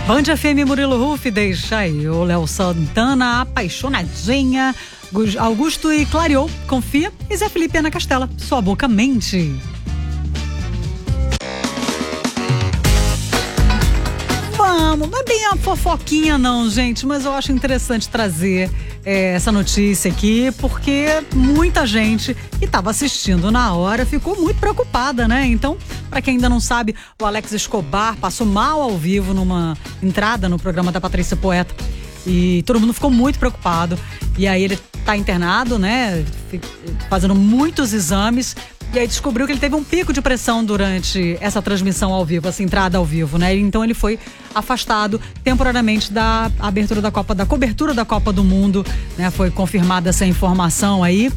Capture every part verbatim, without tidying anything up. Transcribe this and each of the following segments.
Band F M, Murilo Huff, deixa aí o Léo Santana, apaixonadinha, Augusto e Clareou, confia, e Zé Felipe Ana Castela, sua boca mente. Vamos, não é bem a fofoquinha não, gente, mas eu acho interessante trazer é, essa notícia aqui, porque muita gente que estava assistindo na hora ficou muito preocupada, né? Então, para quem ainda não sabe, o Alex Escobar passou mal ao vivo numa entrada no programa da Patrícia Poeta e todo mundo ficou muito preocupado. E aí ele tá internado, né? Fazendo muitos exames. E aí descobriu que ele teve um pico de pressão durante essa transmissão ao vivo, essa entrada ao vivo, né? Então ele foi afastado temporariamente da abertura da Copa, da cobertura da Copa do Mundo, né? Foi confirmada essa informação aí.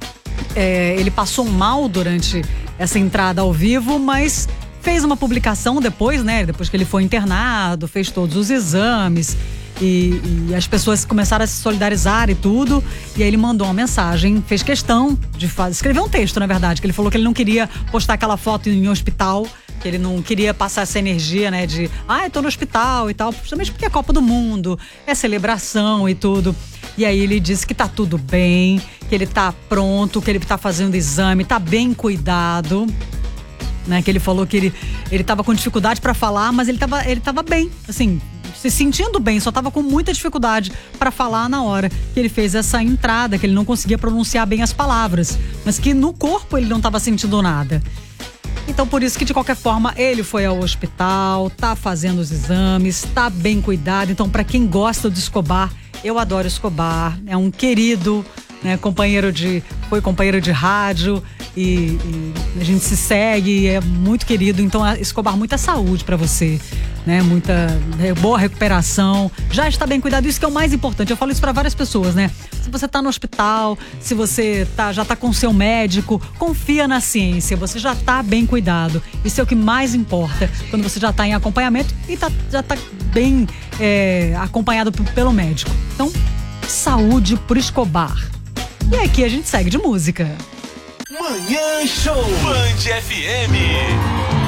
É, ele passou mal durante essa entrada ao vivo, mas fez uma publicação depois, né? Depois que ele foi internado, fez todos os exames. E, e as pessoas começaram a se solidarizar e tudo. E aí ele mandou uma mensagem, fez questão de fazer, escreveu um texto, na verdade, que ele falou que ele não queria postar aquela foto em um hospital, que ele não queria passar essa energia, né, de ah, eu tô no hospital e tal, justamente porque é Copa do Mundo, é celebração e tudo. E aí ele disse que tá tudo bem, que ele tá pronto, que ele tá fazendo exame, tá bem cuidado. Né, que ele falou que ele, ele tava com dificuldade pra falar, mas ele tava, ele tava bem, assim, se sentindo bem, só tava com muita dificuldade pra falar na hora que ele fez essa entrada, que ele não conseguia pronunciar bem as palavras, mas que no corpo ele não tava sentindo nada. Então por isso que de qualquer forma ele foi ao hospital, tá fazendo os exames, tá bem cuidado. Então pra quem gosta do Escobar, eu adoro Escobar, é um querido, né, companheiro de, foi companheiro de rádio e, e a gente se segue, é muito querido. Então Escobar, muita saúde pra você, né, muita é, boa recuperação, já está bem cuidado, isso que é o mais importante. Eu falo isso pra várias pessoas, né, se você tá no hospital, se você tá, já tá com o seu médico, confia na ciência, você já tá bem cuidado, isso é o que mais importa, quando você já tá em acompanhamento e tá, já tá bem é, acompanhado p- pelo médico. Então, saúde por Escobar. E aqui a gente segue de música. Manhã Show Band F M.